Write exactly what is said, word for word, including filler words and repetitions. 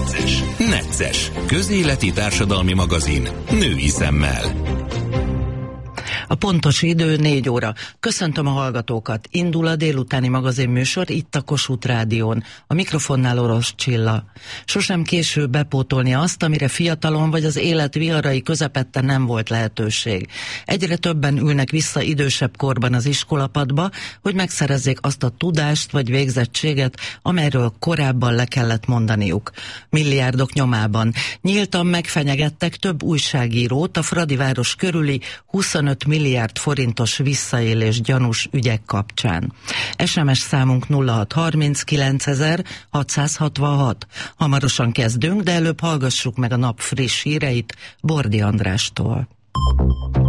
Necces. Necces. Közéleti társadalmi magazin. Női szemmel. A pontos idő négy óra. Köszöntöm a hallgatókat. Indul a délutáni magazinműsor itt a Kossuth Rádión. A mikrofonnál Orosz Csilla. Sosem késő bepótolni azt, amire fiatalon vagy az élet viharai közepette nem volt lehetőség. Egyre többen ülnek vissza idősebb korban az iskolapadba, hogy megszerezzék azt a tudást vagy végzettséget, amelyről korábban le kellett mondaniuk. Milliárdok nyomában. Nyíltan megfenyegettek több újságírót a Fradiváros körüli huszonöt milliárd forintos visszaélés gyanús ügyek kapcsán. es em es számunk nulla hat harminc kilencezer hatszázhatvanhat. Hamarosan kezdünk, de előbb hallgassuk meg a nap friss híreit Bordi Andrástól.